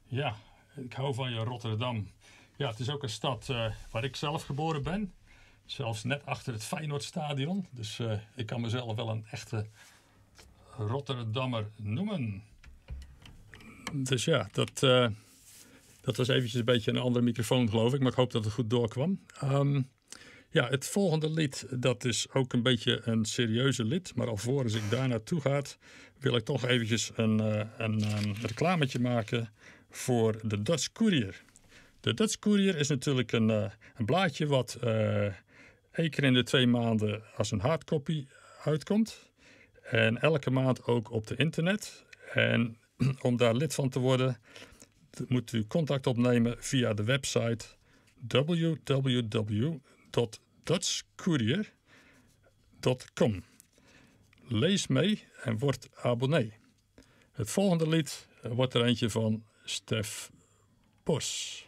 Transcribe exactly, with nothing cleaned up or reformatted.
Ja, ik hou van je Rotterdam. Ja, het is ook een stad uh, waar ik zelf geboren ben. Zelfs net achter het Feyenoordstadion. Dus uh, ik kan mezelf wel een echte Rotterdammer noemen. Dus ja, dat, uh, dat was eventjes een beetje een andere microfoon geloof ik. Maar ik hoop dat het goed doorkwam. Um, ja, het volgende lied, dat is ook een beetje een serieuze lied. Maar alvorens ik daar naartoe ga, wil ik toch eventjes een, uh, een um, reclametje maken voor de Dutch Courier. De Dutch Courier is natuurlijk een, uh, een blaadje wat uh, één keer in de twee maanden als een hardcopy uitkomt. En elke maand ook op de internet. En om daar lid van te worden, moet u contact opnemen via de website w w w punt dutch courier punt com. Lees mee en word abonnee. Het volgende lied wordt er eentje van Stef Bos.